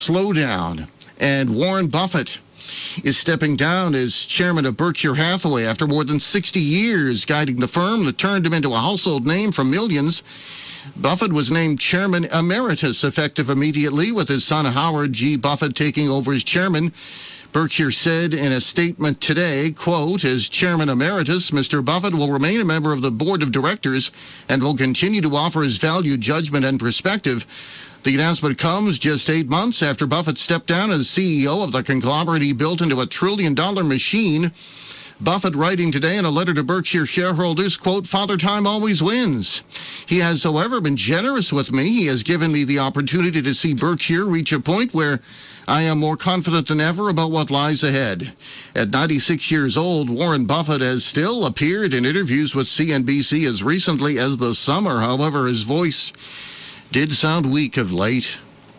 slowdown. And Warren Buffett is stepping down as chairman of Berkshire Hathaway after more than 60 years guiding the firm that turned him into a household name for millions. Buffett was named chairman emeritus effective immediately, with his son Howard G. Buffett taking over as chairman. Berkshire said in a statement today, quote, as chairman emeritus, Mr. Buffett will remain a member of the board of directors and will continue to offer his valued judgment and perspective. The announcement comes just 8 months after Buffett stepped down as CEO of the conglomerate he built into a trillion-dollar machine. Buffett writing today in a letter to Berkshire shareholders, quote, Father Time always wins. He has, however, been generous with me. He has given me the opportunity to see Berkshire reach a point where I am more confident than ever about what lies ahead. At 96 years old, Warren Buffett has still appeared in interviews with CNBC as recently as the summer. However, his voice did sound weak of late.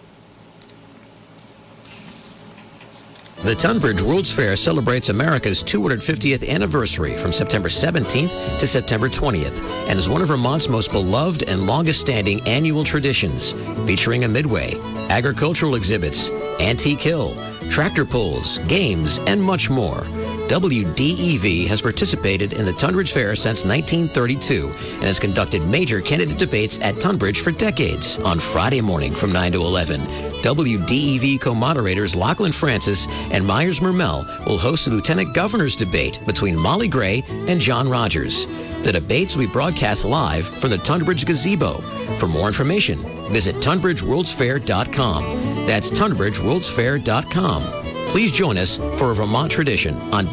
The Tunbridge World's Fair celebrates America's 250th anniversary from September 17th to September 20th and is one of Vermont's most beloved and longest-standing annual traditions, featuring a midway, agricultural exhibits, antique hill, tractor pulls, games, and much more. WDEV has participated in the Tunbridge Fair since 1932 and has conducted major candidate debates at Tunbridge for decades. On Friday morning from 9 to 11, WDEV co-moderators Lachlan Francis and Myers Mermel will host the Lieutenant Governor's debate between Molly Gray and John Rogers. The debates will be broadcast live from the Tunbridge Gazebo. For more information, visit TunbridgeWorldsFair.com. That's TunbridgeWorldsFair.com. Please join us for a Vermont tradition on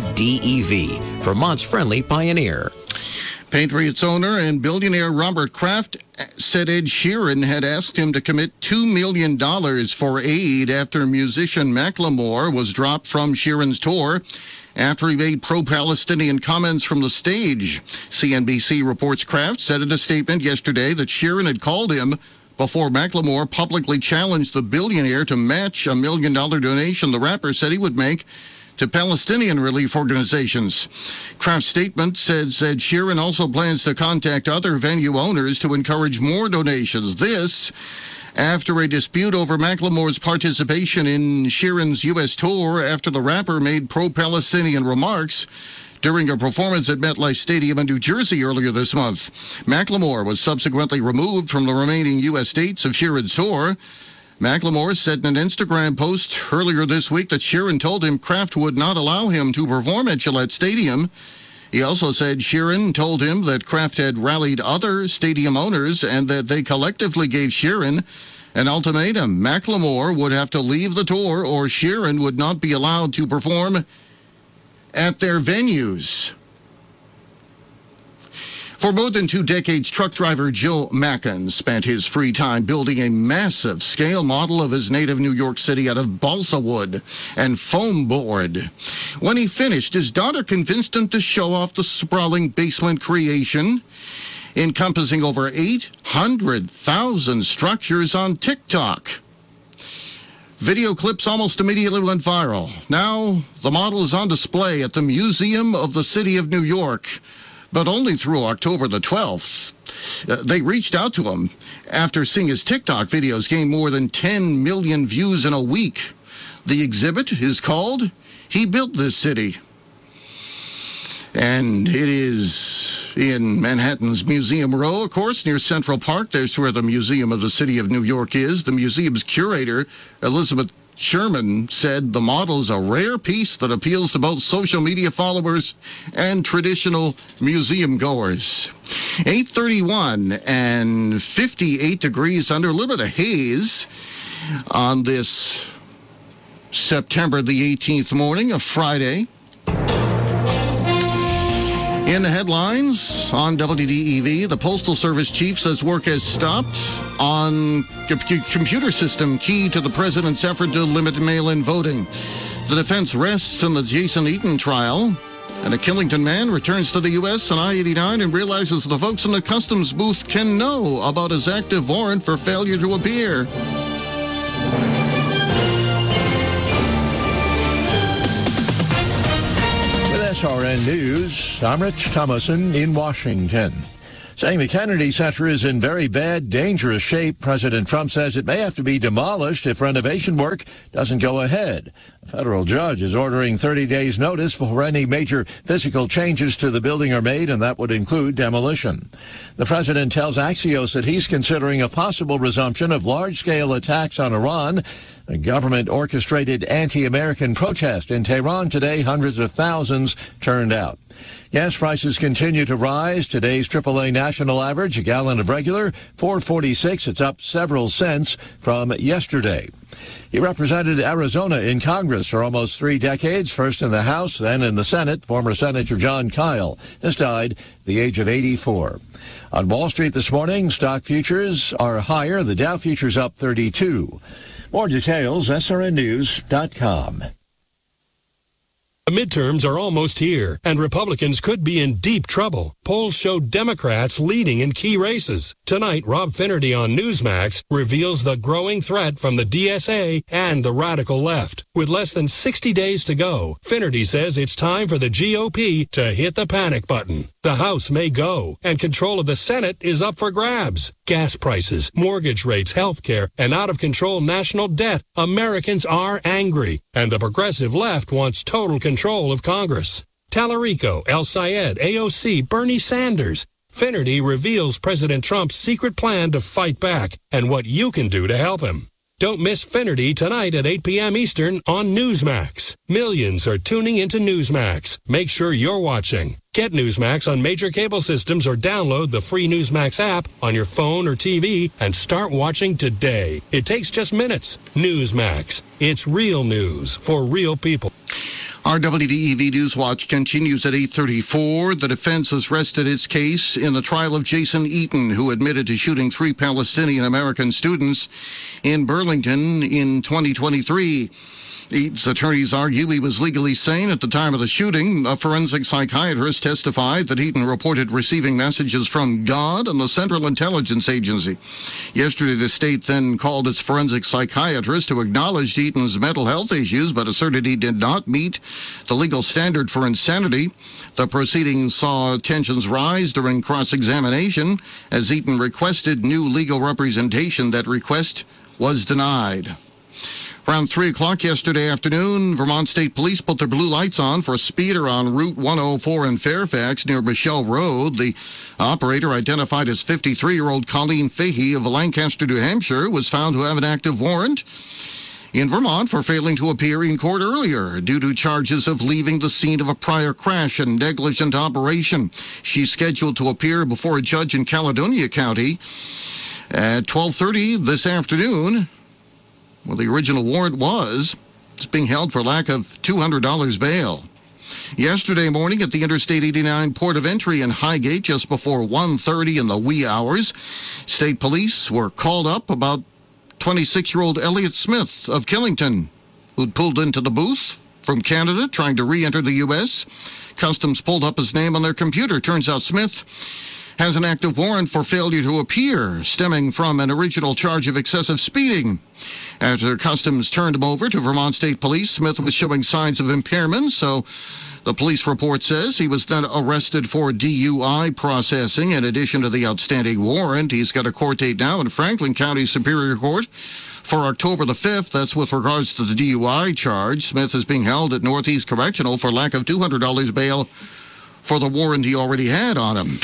WDEV, Vermont's friendly pioneer. Patriots owner and billionaire Robert Kraft said Ed Sheeran had asked him to commit $2 million for aid after musician Macklemore was dropped from Sheeran's tour after he made pro-Palestinian comments from the stage. CNBC reports Kraft said in a statement yesterday that Sheeran had called him before Macklemore publicly challenged the billionaire to match a $1 million donation the rapper said he would make to Palestinian relief organizations. Kraft's statement said Sheeran also plans to contact other venue owners to encourage more donations. This after a dispute over Macklemore's participation in Sheeran's U.S. tour after the rapper made pro-Palestinian remarks during a performance at MetLife Stadium in New Jersey earlier this month. Macklemore was subsequently removed from the remaining U.S. dates of Sheeran's tour. Macklemore said in an Instagram post earlier this week that Sheeran told him Kraft would not allow him to perform at Gillette Stadium. He also said Sheeran told him that Kraft had rallied other stadium owners and that they collectively gave Sheeran an ultimatum. Macklemore would have to leave the tour or Sheeran would not be allowed to perform at their venues. For more than 2 decades, truck driver Joe Mackin spent his free time building a massive scale model of his native New York City out of balsa wood and foam board. When he finished, his daughter convinced him to show off the sprawling basement creation, encompassing over 800,000 structures on TikTok. Video clips almost immediately went viral. Now, the model is on display at the Museum of the City of New York, but only through October the 12th. They reached out to him after seeing his TikTok videos gain more than 10 million views in a week. The exhibit is called He Built This City, and it is in Manhattan's Museum Row, of course, near Central Park. There's where the Museum of the City of New York is. The museum's curator, Elizabeth Sherman, said the model is a rare piece that appeals to both social media followers and traditional museum goers. 8:31 and 58 degrees under, a little bit of haze on this September the 18th morning, a Friday. In the headlines on WDEV, the Postal Service chief says work has stopped on computer system key to the president's effort to limit mail-in voting. The defense rests in the Jason Eaton trial, and a Killington man returns to the U.S. on I-89 and realizes the folks in the customs booth can know about his active warrant for failure to appear. SRN News, I'm Rich Thomason in Washington. saying the Kennedy Center is in very bad, dangerous shape. President Trump says it may have to be demolished if renovation work doesn't go ahead. A federal judge is ordering 30 days' notice before any major physical changes to the building are made, and that would include demolition. The president tells Axios that he's considering a possible resumption of large-scale attacks on Iran. A government-orchestrated anti-American protest in Tehran today. Hundreds of thousands turned out. Gas prices continue to rise. Today's AAA national average, a gallon of regular, $4.46. It's up several cents from yesterday. He represented Arizona in Congress for almost 3 decades, first in the House, then in the Senate. Former Senator John Kyle has died at the age of 84. On Wall Street this morning, stock futures are higher. The Dow futures up 32. More details, srnnews.com. The midterms are almost here, and Republicans could be in deep trouble. Polls show Democrats leading in key races. Tonight, Rob Finnerty on Newsmax reveals the growing threat from the DSA and the radical left. With less than 60 days to go, Finnerty says it's time for the GOP to hit the panic button. The House may go, and control of the Senate is up for grabs. Gas prices, mortgage rates, health care, and out-of-control national debt. Americans are angry, and the progressive left wants total control of Congress. Tallarico, El Sayed, AOC, Bernie Sanders. Finnerty reveals President Trump's secret plan to fight back and what you can do to help him. Don't miss Finnerty tonight at 8 p.m. Eastern on Newsmax. Millions are tuning into Newsmax. Make sure you're watching. Get Newsmax on major cable systems or download the free Newsmax app on your phone or TV and start watching today. It takes just minutes. Newsmax. It's real news for real people. Our WDEV News Watch continues at 8:34. The defense has rested its case in the trial of Jason Eaton, who admitted to shooting 3 Palestinian-American students in Burlington in 2023. Eaton's attorneys argue he was legally sane at the time of the shooting. A forensic psychiatrist testified that Eaton reported receiving messages from God and the Central Intelligence Agency. Yesterday, the state then called its forensic psychiatrist, who acknowledged Eaton's mental health issues but asserted he did not meet the legal standard for insanity. The proceedings saw tensions rise during cross-examination as Eaton requested new legal representation. That request was denied. Around 3 o'clock yesterday afternoon, Vermont State Police put their blue lights on for a speeder on Route 104 in Fairfax near Michelle Road. The operator, identified as 53-year-old Colleen Fahey of Lancaster, New Hampshire, was found to have an active warrant in Vermont for failing to appear in court earlier due to charges of leaving the scene of a prior crash and negligent operation. She's scheduled to appear before a judge in Caledonia County at 12:30 this afternoon. Well, the original warrant was being held for lack of $200 bail. Yesterday morning at the Interstate 89 port of entry in Highgate, just before 1:30 in the wee hours, state police were called up about 26-year-old Elliot Smith of Killington, who'd pulled into the booth from Canada trying to re-enter the U.S. Customs pulled up his name on their computer. Turns out Smith has an active warrant for failure to appear, stemming from an original charge of excessive speeding. After Customs turned him over to Vermont State Police, Smith was showing signs of impairment, so the police report says he was then arrested for DUI processing. In addition to the outstanding warrant, he's got a court date now in Franklin County Superior Court for October the 5th. That's with regards to the DUI charge. Smith is being held at Northeast Correctional for lack of $200 bail for the warrant he already had on him.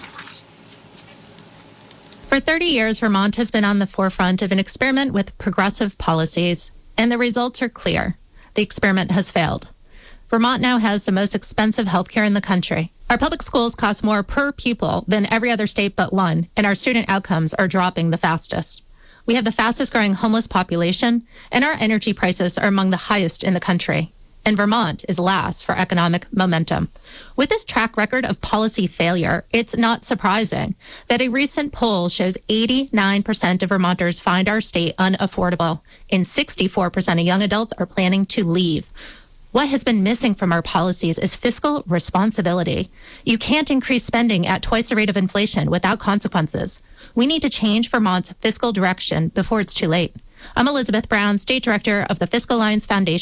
For 30 years, Vermont has been on the forefront of an experiment with progressive policies, and the results are clear. The experiment has failed. Vermont now has the most expensive health care in the country. Our public schools cost more per pupil than every other state but one, and our student outcomes are dropping the fastest. We have the fastest growing homeless population, and our energy prices are among the highest in the country. And Vermont is last for economic momentum. With this track record of policy failure, it's not surprising that a recent poll shows 89% of Vermonters find our state unaffordable, and 64% of young adults are planning to leave. What has been missing from our policies is fiscal responsibility. You can't increase spending at twice the rate of inflation without consequences. We need to change Vermont's fiscal direction before it's too late. I'm Elizabeth Brown, State Director of the Fiscal Alliance Foundation.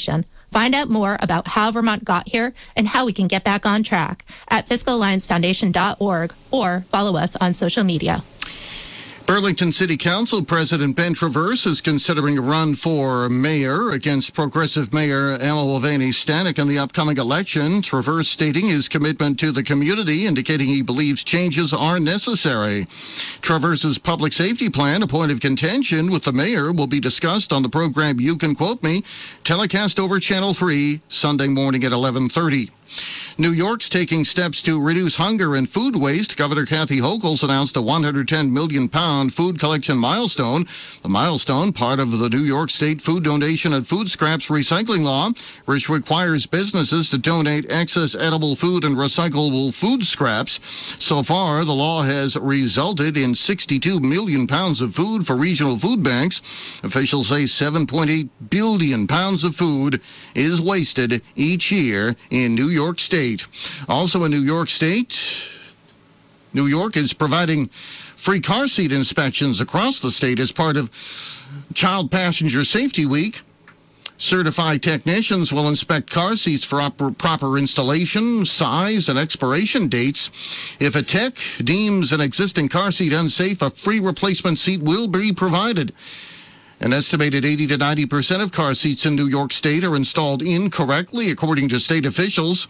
Find out more about how Vermont got here and how we can get back on track at fiscalalliancefoundation.org or follow us on social media. Burlington City Council President Ben Traverse is considering a run for mayor against progressive Mayor Emma Mulvaney-Stanek in the upcoming election. Traverse stating his commitment to the community, indicating he believes changes are necessary. Traverse's public safety plan, a point of contention with the mayor, will be discussed on the program You Can Quote Me, telecast over Channel 3, Sunday morning at 11:30. New York's taking steps to reduce hunger and food waste. Governor Kathy Hochul announced a 110 million pound food collection milestone. The milestone, part of the New York State Food Donation and Food Scraps Recycling Law, which requires businesses to donate excess edible food and recyclable food scraps. So far, the law has resulted in 62 million pounds of food for regional food banks. Officials say 7.8 billion pounds of food is wasted each year in New York State. Also in New York State, New York is providing free car seat inspections across the state as part of Child Passenger Safety Week. Certified technicians will inspect car seats for proper installation, size, and expiration dates. If a tech deems an existing car seat unsafe, a free replacement seat will be provided. An estimated 80 to 90% of car seats in New York State are installed incorrectly, according to state officials.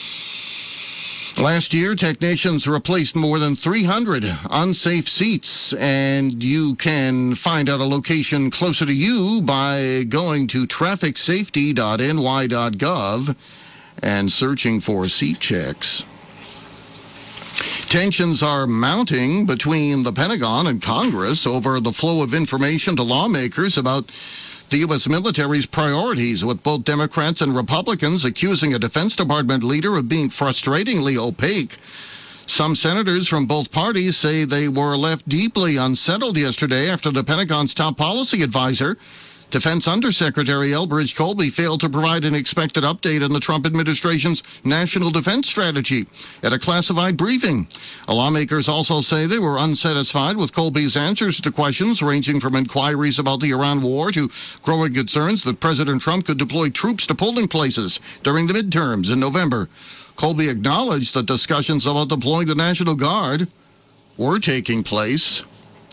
Last year, technicians replaced more than 300 unsafe seats, and you can find out a location closer to you by going to trafficsafety.ny.gov and searching for seat checks. Tensions are mounting between the Pentagon and Congress over the flow of information to lawmakers about the U.S. military's priorities, with both Democrats and Republicans accusing a Defense Department leader of being frustratingly opaque. Some senators from both parties say they were left deeply unsettled yesterday after the Pentagon's top policy advisor, Defense Undersecretary Elbridge Colby, failed to provide an expected update on the Trump administration's national defense strategy at a classified briefing. Lawmakers also say they were unsatisfied with Colby's answers to questions ranging from inquiries about the Iran war to growing concerns that President Trump could deploy troops to polling places during the midterms in November. Colby acknowledged that discussions about deploying the National Guard were taking place.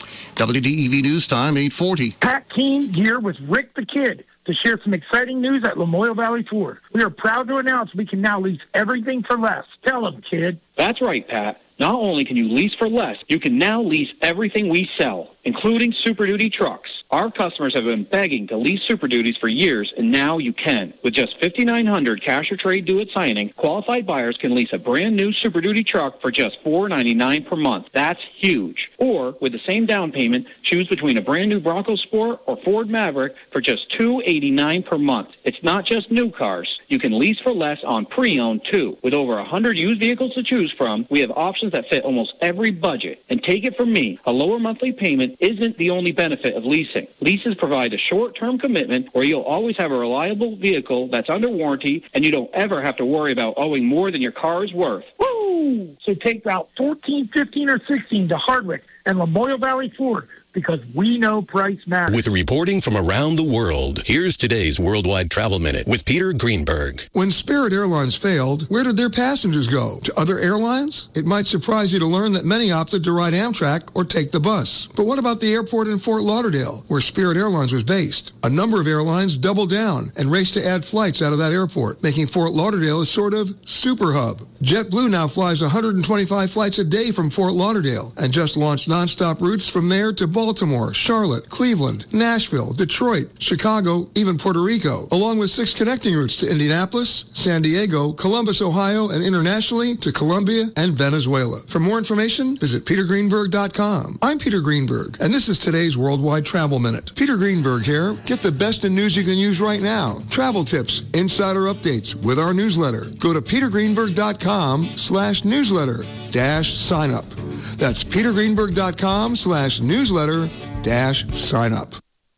WDEV News Time, 8:40. Pat Keene here with Rick the Kid to share some exciting news at Lamoille Valley Ford. We are proud to announce we can now lease everything for less. Tell them, kid. That's right, Pat. Not only can you lease for less, you can now lease everything we sell, including Super Duty trucks. Our customers have been begging to lease Super Duties for years, and now you can. With just $5,900 cash or trade due at signing, qualified buyers can lease a brand new Super Duty truck for just $499 per month. That's huge. Or, with the same down payment, choose between a brand new Bronco Sport or Ford Maverick for just $289 per month. It's not just new cars. You can lease for less on pre-owned, too. With over 100 used vehicles to choose from, we have options that fit almost every budget. And take it from me, a lower monthly payment isn't the only benefit of leasing. Leases provide a short-term commitment where you'll always have a reliable vehicle that's under warranty, and you don't ever have to worry about owing more than your car is worth. Woo! So take Route 14, 15, or 16 to Hardwick and Lamoille Valley Ford, because we know price matters. With reporting from around the world, here's today's Worldwide Travel Minute with Peter Greenberg. When Spirit Airlines failed, where did their passengers go? To other airlines? It might surprise you to learn that many opted to ride Amtrak or take the bus. But what about the airport in Fort Lauderdale, where Spirit Airlines was based? A number of airlines doubled down and raced to add flights out of that airport, making Fort Lauderdale a sort of super hub. JetBlue now flies 125 flights a day from Fort Lauderdale and just launched nonstop routes from there to Baltimore, Charlotte, Cleveland, Nashville, Detroit, Chicago, even Puerto Rico, along with 6 connecting routes to Indianapolis, San Diego, Columbus, Ohio, and internationally to Colombia and Venezuela. For more information, visit petergreenberg.com. I'm Peter Greenberg, and this is today's Worldwide Travel Minute. Peter Greenberg here. Get the best in news you can use right now. Travel tips, insider updates with our newsletter. Go to petergreenberg.com/newsletter-sign up. That's petergreenberg.com/newsletter-sign up.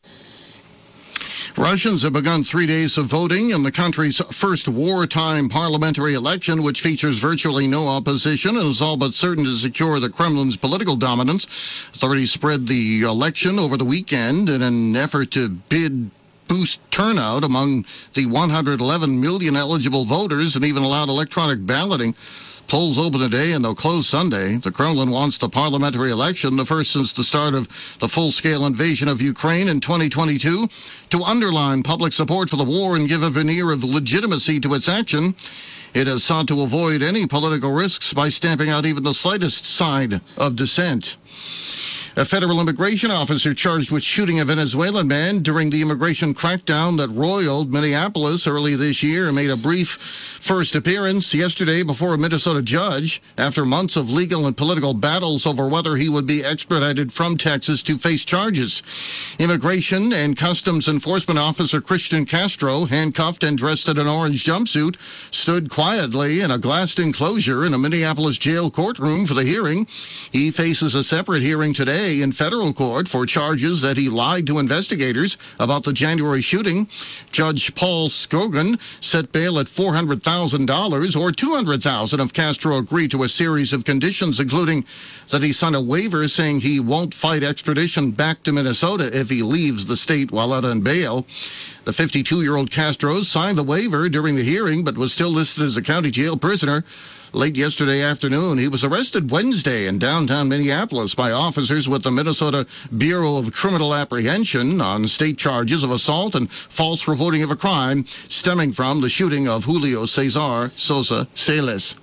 Russians have begun 3 days of voting in the country's first wartime parliamentary election, which features virtually no opposition and is all but certain to secure the Kremlin's political dominance. Authorities spread the election over the weekend in an effort to boost turnout among the 111 million eligible voters and even allowed electronic balloting. Polls open today and they'll close Sunday. The Kremlin wants the parliamentary election, the first since the start of the full-scale invasion of Ukraine in 2022, to underline public support for the war and give a veneer of legitimacy to its action. It has sought to avoid any political risks by stamping out even the slightest sign of dissent. A federal immigration officer charged with shooting a Venezuelan man during the immigration crackdown that roiled Minneapolis early this year made a brief first appearance yesterday before a Minnesota judge after months of legal and political battles over whether he would be extradited from Texas to face charges. Immigration and Customs Enforcement Officer Christian Castro, handcuffed and dressed in an orange jumpsuit, stood quietly in a glassed enclosure in a Minneapolis jail courtroom for the hearing. He faces a separate hearing today in federal court for charges that he lied to investigators about the January shooting. Judge Paul Scogan set bail at $400,000 or $200,000 if Castro agreed to a series of conditions, including that he signed a waiver saying he won't fight extradition back to Minnesota if he leaves the state while out on bail. The 52-year-old Castro signed the waiver during the hearing but was still listed as a county jail prisoner. Late yesterday afternoon, he was arrested Wednesday in downtown Minneapolis by officers with the Minnesota Bureau of Criminal Apprehension on state charges of assault and false reporting of a crime stemming from the shooting of Julio Cesar Sosa Salas.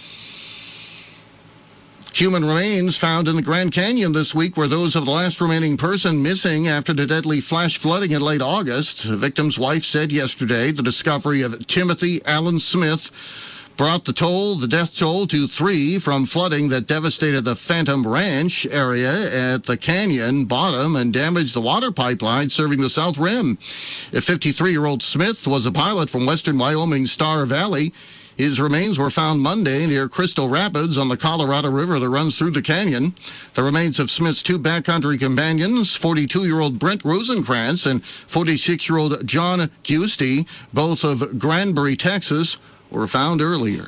Human remains found in the Grand Canyon this week were those of the last remaining person missing after the deadly flash flooding in late August. The victim's wife said yesterday the discovery of Timothy Allen Smith brought the death toll to 3 from flooding that devastated the Phantom Ranch area at the canyon bottom and damaged the water pipeline serving the South Rim. A 53-year-old Smith was a pilot from western Wyoming's Star Valley. His remains were found Monday near Crystal Rapids on the Colorado River that runs through the canyon. The remains of Smith's 2 backcountry companions, 42-year-old Brent Rosenkrantz and 46-year-old John Giusti, both of Granbury, Texas, were found earlier.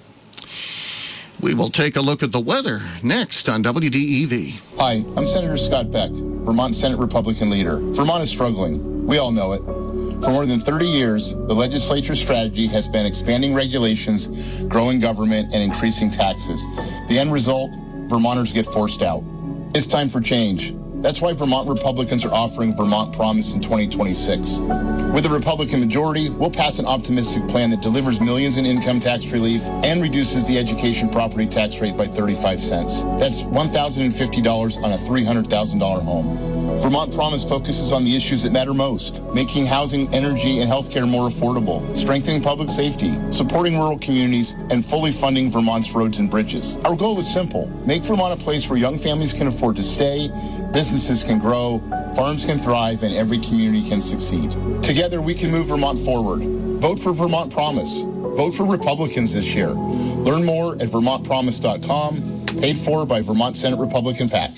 We will take a look at the weather next on WDEV. Hi, I'm Senator Scott Beck, Vermont Senate Republican leader. Vermont is struggling. We all know it. For more than 30 years, the legislature's strategy has been expanding regulations, growing government, and increasing taxes. The end result, Vermonters get forced out. It's time for change. That's why Vermont Republicans are offering Vermont Promise in 2026. With a Republican majority, we'll pass an optimistic plan that delivers millions in income tax relief and reduces the education property tax rate by 35 cents. That's $1,050 on a $300,000 home. Vermont Promise focuses on the issues that matter most, making housing, energy, and healthcare more affordable, strengthening public safety, supporting rural communities, and fully funding Vermont's roads and bridges. Our goal is simple: make Vermont a place where young families can afford to stay, businesses can grow, farms can thrive, and every community can succeed. Together, we can move Vermont forward. Vote for Vermont Promise. Vote for Republicans this year. Learn more at vermontpromise.com, paid for by Vermont Senate Republican PAC.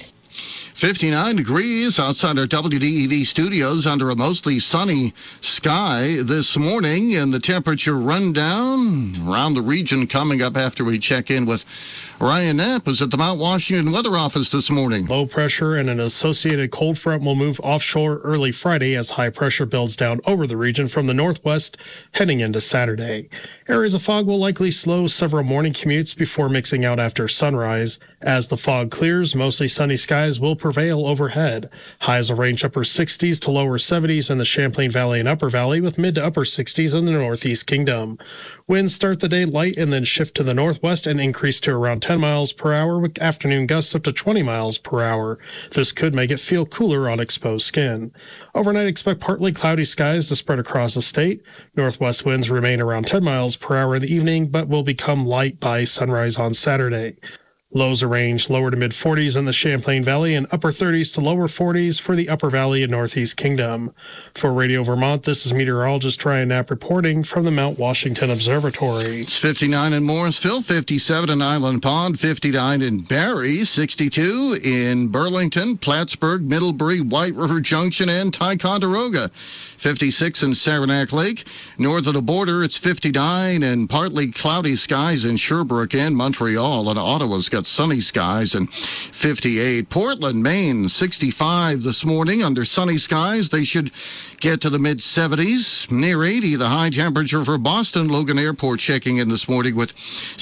59 degrees outside our WDEV studios under a mostly sunny sky this morning, and the temperature rundown around the region coming up after we check in with Ryan Knapp, who's at the Mount Washington Weather Office this morning. Low pressure and an associated cold front will move offshore early Friday as high pressure builds down over the region from the northwest heading into Saturday. Areas of fog will likely slow several morning commutes before mixing out after sunrise. As the fog clears, mostly sunny skies will prevail overhead. Highs will range upper 60s to lower 70s in the Champlain Valley and Upper Valley, with mid to upper 60s in the Northeast Kingdom. Winds start the day light and then shift to the northwest and increase to around 10 miles per hour, with afternoon gusts up to 20 miles per hour. This could make it feel cooler on exposed skin. Overnight, expect partly cloudy skies to spread across the state. Northwest winds remain around 10 miles per hour in the evening, but will become light by sunrise on Saturday. Lows range lower to mid-40s in the Champlain Valley and upper 30s to lower 40s for the Upper Valley and Northeast Kingdom. For Radio Vermont, this is meteorologist Ryan Knapp reporting from the Mount Washington Observatory. It's 59 in Morrisville, 57 in Island Pond, 59 in Barrie, 62 in Burlington, Plattsburgh, Middlebury, White River Junction, and Ticonderoga, 56 in Saranac Lake. North of the border, it's 59 and partly cloudy skies in Sherbrooke and Montreal, and Ottawa's got got sunny skies and 58. Portland, Maine, 65 this morning. Under sunny skies, they should get to the mid-70s. Near 80, the high temperature for Boston. Logan Airport checking in this morning with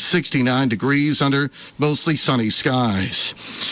69 degrees under mostly sunny skies.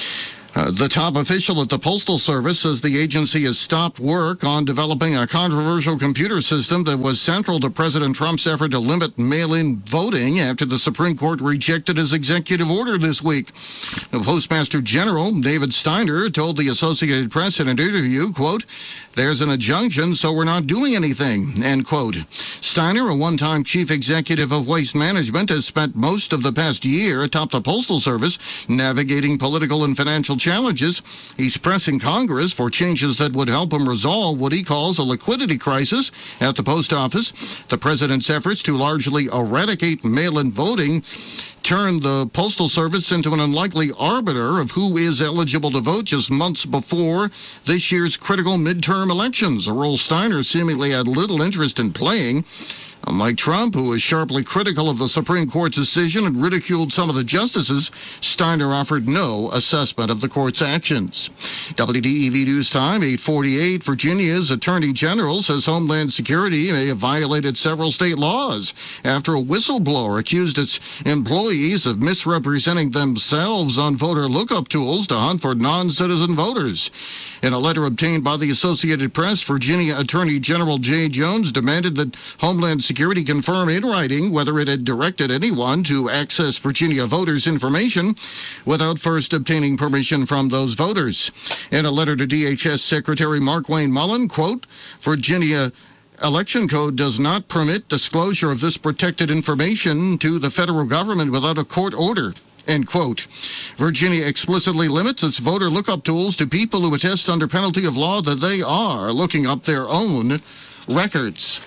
The top official at the Postal Service says the agency has stopped work on developing a controversial computer system that was central to President Trump's effort to limit mail-in voting after the Supreme Court rejected his executive order this week. The Postmaster General, David Steiner, told the Associated Press in an interview, quote, "There's an injunction, so we're not doing anything," end quote. Steiner, a one-time chief executive of Waste Management, has spent most of the past year atop the Postal Service navigating political and financial challenges. He's pressing Congress for changes that would help him resolve what he calls a liquidity crisis at the post office. The president's efforts to largely eradicate mail-in voting turned the Postal Service into an unlikely arbiter of who is eligible to vote just months before this year's critical midterm elections, a role Steiner seemingly had little interest in playing. Unlike Trump, who was sharply critical of the Supreme Court's decision and ridiculed some of the justices, Steiner offered no assessment of the court's actions. WDEV News Time, 8:48. Virginia's Attorney General says Homeland Security may have violated several state laws after a whistleblower accused its employees of misrepresenting themselves on voter lookup tools to hunt for non-citizen voters. In a letter obtained by the Associated Press, Virginia Attorney General Jay Jones demanded that Homeland Security confirm in writing whether it had directed anyone to access Virginia voters' information without first obtaining permission from those voters. In a letter to DHS Secretary Markwayne Mullin, quote, "Virginia Election Code does not permit disclosure of this protected information to the federal government without a court order," end quote. Virginia explicitly limits its voter lookup tools to people who attest under penalty of law that they are looking up their own records.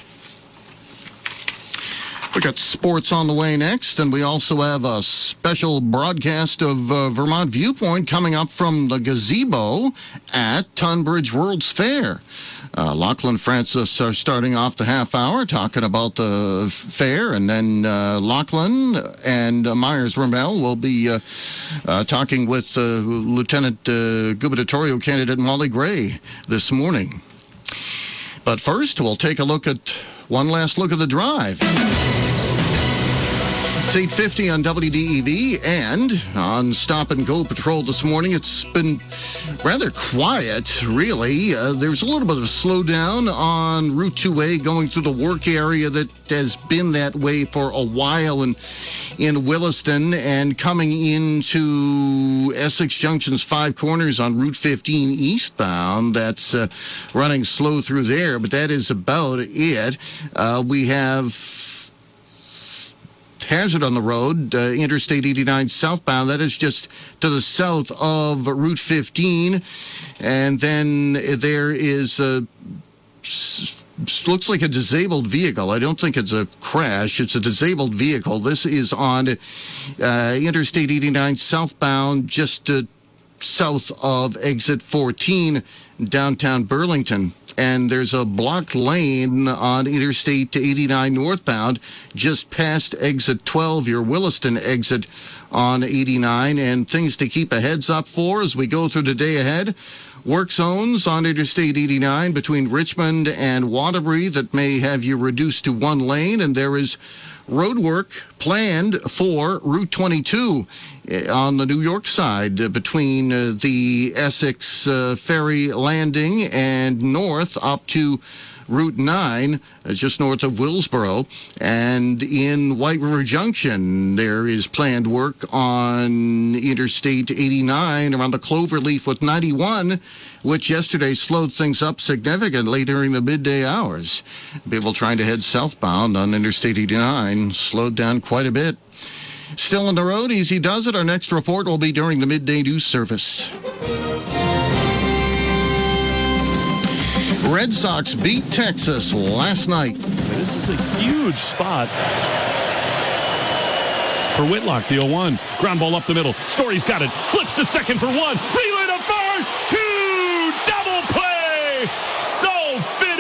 We got sports on the way next, and we also have a special broadcast of Vermont Viewpoint coming up from the gazebo at Tunbridge World's Fair. Lachlan Francis are starting off the half hour talking about the fair, and then Lachlan and Myers Ramel will be talking with Lieutenant gubernatorial candidate Molly Gray this morning. But first, we'll take a look at one last look at the drive. It's 8:50 on WDEV, and on Stop and Go Patrol this morning, it's been rather quiet, really. There's a little bit of a slowdown on Route 2A going through the work area that has been that way for a while in Williston, and coming into Essex Junction's Five Corners on Route 15 eastbound. That's running slow through there, but that is about it. We have hazard on the road, Interstate 89 southbound. That is just to the south of Route 15. And then there is looks like a disabled vehicle. I don't think it's a crash. It's a disabled vehicle. This is on Interstate 89 southbound, just south of exit 14, downtown Burlington. And there's a blocked lane on Interstate 89 northbound just past exit 12, your Williston exit on 89. And things to keep a heads up for as we go through the day ahead. Work zones on Interstate 89 between Richmond and Waterbury that may have you reduced to one lane. And there is road work planned for Route 22 on the New York side between the Essex Ferry Landing and north up to Route 9, just north of Willsboro. And in White River Junction, there is planned work on Interstate 89 around the Cloverleaf with 91, which yesterday slowed things up significantly during the midday hours. People trying to head southbound on Interstate 89 slowed down quite a bit. Still on the road, Easy Does It. Our next report will be during the midday news service. Red Sox beat Texas last night. This is a huge spot for Whitlock, the 0-1. Ground ball up the middle. Story's got it. Flips to second for one. Relay to first. Two. Double play. So fitting.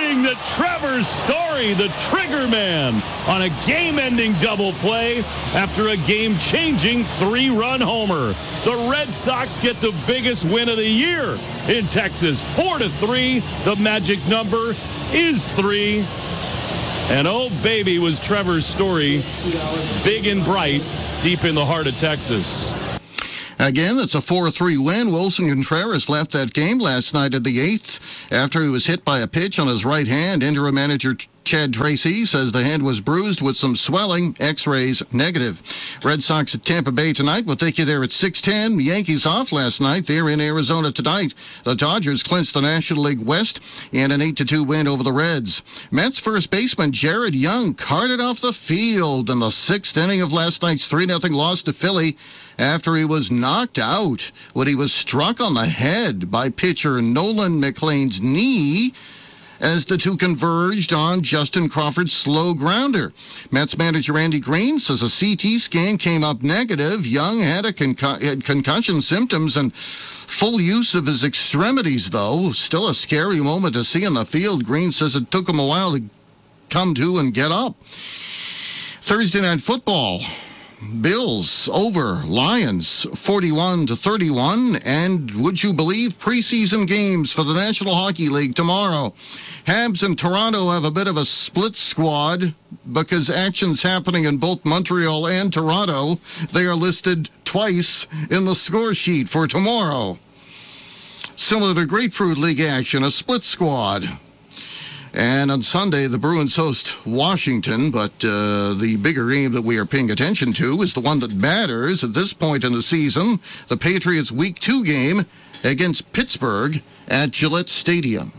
including the Trevor Story, the trigger man, on a game-ending double play after a game-changing 3-run homer. The Red Sox get the biggest win of the year in Texas, 4-3. The magic number is 3. And oh, baby, was Trevor's Story big and bright deep in the heart of Texas. Again, it's a 4-3 win. Wilson Contreras left that game last night in the 8th after he was hit by a pitch on his right hand. Interim manager Chad Tracy says the hand was bruised with some swelling. X-rays negative. Red Sox at Tampa Bay tonight. We'll take you there at 6:10. Yankees off last night. They're in Arizona tonight. The Dodgers clinched the National League West in an 8-2 win over the Reds. Mets first baseman Jared Young carted off the field in the 6th inning of last night's 3-0 loss to Philly after he was knocked out when he was struck on the head by pitcher Nolan McLean's knee as the two converged on Justin Crawford's slow grounder. Mets manager Andy Green says a CT scan came up negative. Young had had concussion symptoms and full use of his extremities, though. Still a scary moment to see in the field. Green says it took him a while to come to and get up. Thursday Night Football. Bills over Lions 41-31, and would you believe preseason games for the National Hockey League tomorrow. Habs and Toronto have a bit of a split squad because action's happening in both Montreal and Toronto. They are listed twice in the score sheet for tomorrow. Similar to Grapefruit League action, a split squad. And on Sunday, the Bruins host Washington, but the bigger game that we are paying attention to is the one that matters at this point in the season, the Patriots' Week 2 game against Pittsburgh at Gillette Stadium.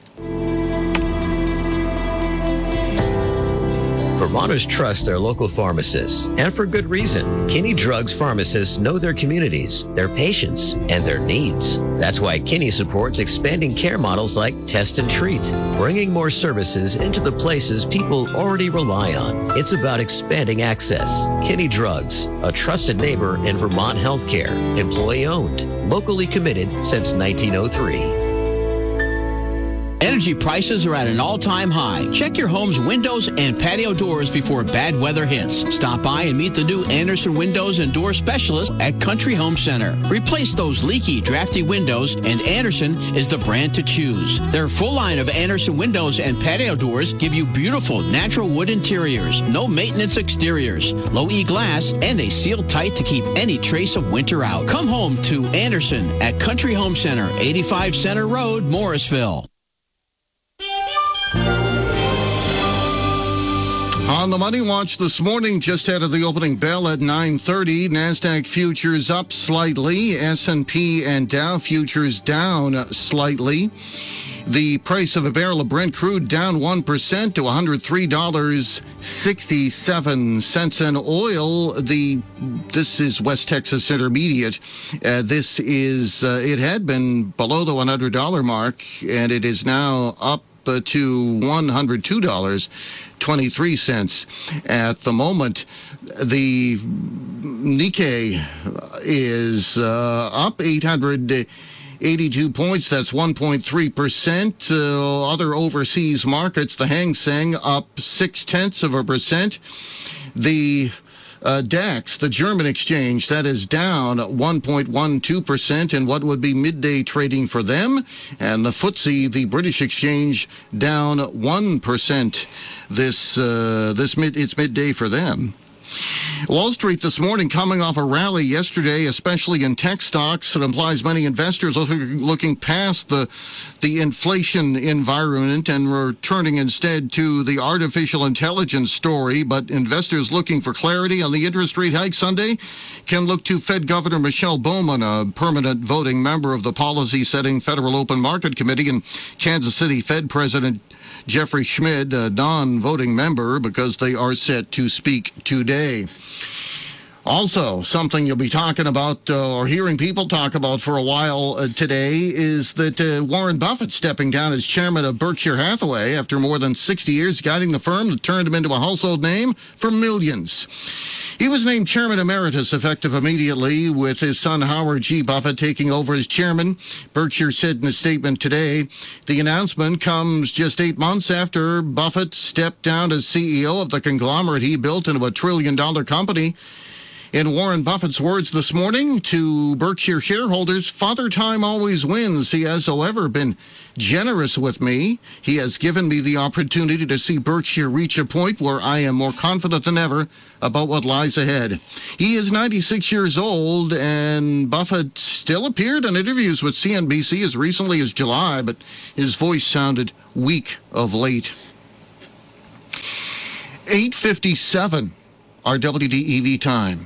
Vermonters trust their local pharmacists, and for good reason. Kinney Drugs pharmacists know their communities, their patients, and their needs. That's why Kinney supports expanding care models like Test and Treat, bringing more services into the places people already rely on. It's about expanding access. Kinney Drugs, a trusted neighbor in Vermont healthcare, employee-owned, locally committed since 1903. Energy prices are at an all-time high. Check your home's windows and patio doors before bad weather hits. Stop by and meet the new Anderson Windows and Door Specialist at Country Home Center. Replace those leaky, drafty windows, and Anderson is the brand to choose. Their full line of Anderson windows and patio doors give you beautiful natural wood interiors, no maintenance exteriors, low E glass, and they seal tight to keep any trace of winter out. Come home to Anderson at Country Home Center, 85 Center Road, Morrisville. On the Money Watch this morning, just out of the opening bell at 9:30, NASDAQ futures up slightly, S&P and Dow futures down slightly. The price of a barrel of Brent crude down 1% to $103.67. And oil, this is West Texas Intermediate. It had been below the $100 mark, and it is now up to $102.23 at the moment. The Nikkei is up 882 points. That's 1.3%. Other overseas markets, the Hang Seng up 0.6%. The DAX, the German exchange, that is down 1.12% in what would be midday trading for them. And the FTSE, the British exchange, down 1%. It's midday for them. Wall Street this morning coming off a rally yesterday, especially in tech stocks. It implies many investors looking past the inflation environment and returning instead to the artificial intelligence story. But investors looking for clarity on the interest rate hike Sunday can look to Fed Governor Michelle Bowman, a permanent voting member of the policy-setting Federal Open Market Committee, and Kansas City Fed President Jeffrey Schmid, a non-voting member, because they are set to speak today. Also, something you'll be talking about or hearing people talk about for a while today is that Warren Buffett stepping down as chairman of Berkshire Hathaway after more than 60 years guiding the firm that turned him into a household name for millions. He was named chairman emeritus effective immediately, with his son Howard G. Buffett taking over as chairman. Berkshire said in a statement today, the announcement comes just 8 months after Buffett stepped down as CEO of the conglomerate he built into a $1 trillion company. In Warren Buffett's words this morning to Berkshire shareholders, Father Time always wins. He has, however, been generous with me. He has given me the opportunity to see Berkshire reach a point where I am more confident than ever about what lies ahead. He is 96 years old, and Buffett still appeared in interviews with CNBC as recently as July, but his voice sounded weak of late. 8:57, our WDEV time.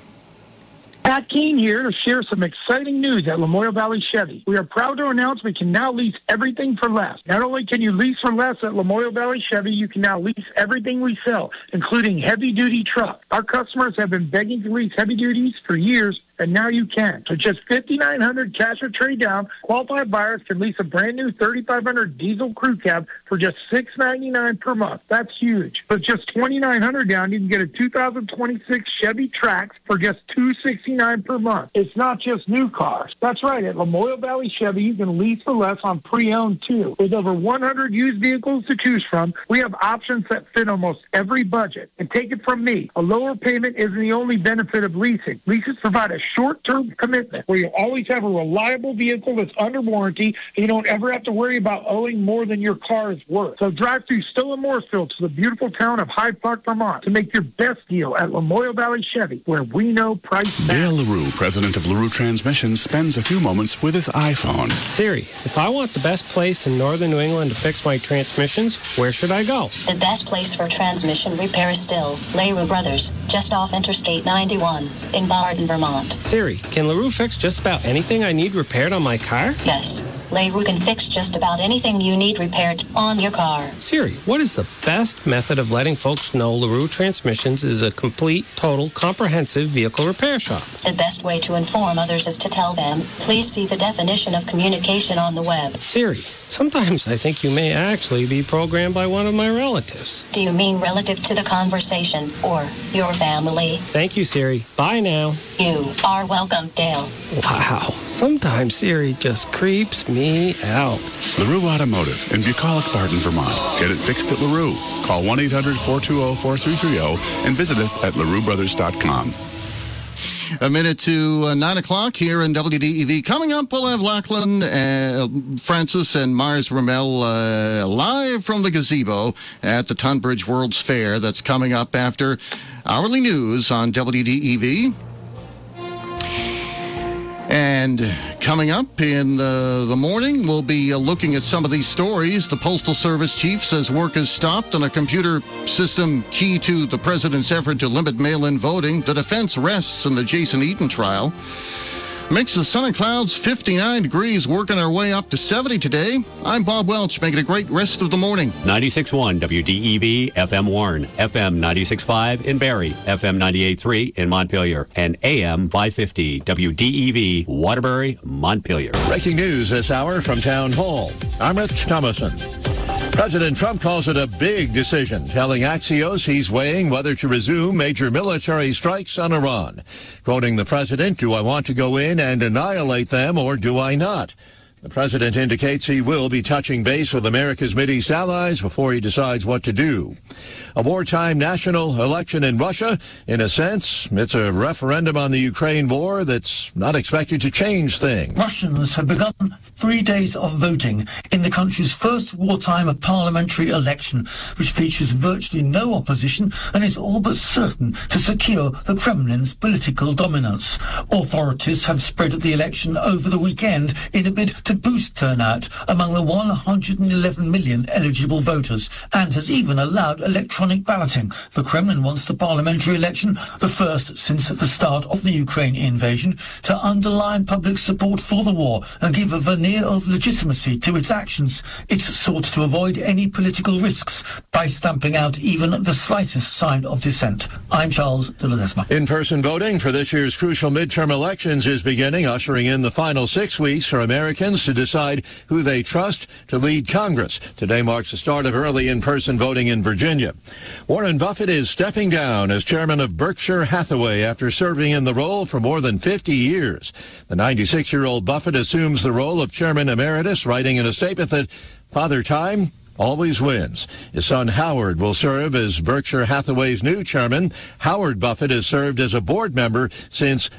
Pat Keene here to share some exciting news at Lamoille Valley Chevy. We are proud to announce we can now lease everything for less. Not only can you lease for less at Lamoille Valley Chevy, you can now lease everything we sell, including heavy-duty trucks. Our customers have been begging to lease heavy duties for years, and now you can. For just $5,900 cash or trade down, qualified buyers can lease a brand new 3,500 diesel crew cab for just $699 per month. That's huge. With just $2,900 down, you can get a 2026 Chevy Trax for just $269 per month. It's not just new cars. That's right. At Lamoille Valley Chevy, you can lease for less on pre-owned too. With over 100 used vehicles to choose from, we have options that fit almost every budget. And take it from me, a lower payment isn't the only benefit of leasing. Leases provide a short-term commitment where you always have a reliable vehicle that's under warranty, and you don't ever have to worry about owing more than your car is worth. So drive through Stowe and Mooresville to the beautiful town of Hyde Park, Vermont to make your best deal at Lamoille Valley Chevy, where we know price matters. Dale LaRue, president of LaRue Transmission, spends a few moments with his iPhone. Siri, if I want the best place in northern New England to fix my transmissions, where should I go? The best place for transmission repair is still LaRue Brothers, just off Interstate 91 in Barton, Vermont. Siri, can LaRue fix just about anything I need repaired on my car? Yes, LaRue can fix just about anything you need repaired on your car. Siri, what is the best method of letting folks know LaRue Transmissions is a complete, total, comprehensive vehicle repair shop? The best way to inform others is to tell them, please see the definition of communication on the web. Siri, sometimes I think you may actually be programmed by one of my relatives. Do you mean relative to the conversation or your family? Thank you, Siri. Bye now. You are welcome, Dale. Wow. Sometimes Siri just creeps me out. LaRue Automotive in Bucolic, Barton, Vermont. Get it fixed at LaRue. Call 1-800-420-4330 and visit us at LaRueBrothers.com. A minute to 9 o'clock here in WDEV. Coming up, we'll have Lachlan, Francis, and Mars Ramel live from the gazebo at the Tunbridge World's Fair. That's coming up after hourly news on WDEV. And coming up in the morning, we'll be looking at some of these stories. The Postal Service chief says work has stopped on a computer system key to the president's effort to limit mail-in voting. The defense rests in the Jason Eaton trial. Mix of sun and clouds, 59 degrees, working our way up to 70 today. I'm Bob Welch, making a great rest of the morning. 96.1 WDEV, FM Warren, FM 96.5 in Barrie, FM 98.3 in Montpelier, and AM 550 WDEV, Waterbury, Montpelier. Breaking news this hour from Town Hall. I'm Rich Thomason. President Trump calls it a big decision, telling Axios he's weighing whether to resume major military strikes on Iran. Quoting the president, "Do I want to go in and annihilate them, or do I not?" The president indicates he will be touching base with America's Mideast allies before he decides what to do. A wartime national election in Russia, in a sense, it's a referendum on the Ukraine war that's not expected to change things. Russians have begun 3 days of voting in the country's first wartime parliamentary election, which features virtually no opposition and is all but certain to secure the Kremlin's political dominance. Authorities have spread the election over the weekend in a bid to boost turnout among the 111 million eligible voters, and has even allowed electronic electronic balloting. The Kremlin wants the parliamentary election, the first since the start of the Ukraine invasion, to underline public support for the war and give a veneer of legitimacy to its actions. It's sought to avoid any political risks by stamping out even the slightest sign of dissent. I'm Charles de Ledesma. In-person voting for this year's crucial midterm elections is beginning, ushering in the final 6 weeks for Americans to decide who they trust to lead Congress. Today marks the start of early in-person voting in Virginia. Warren Buffett is stepping down as chairman of Berkshire Hathaway after serving in the role for more than 50 years. The 96-year-old Buffett assumes the role of chairman emeritus, writing in a statement that Father Time always wins. His son Howard will serve as Berkshire Hathaway's new chairman. Howard Buffett has served as a board member since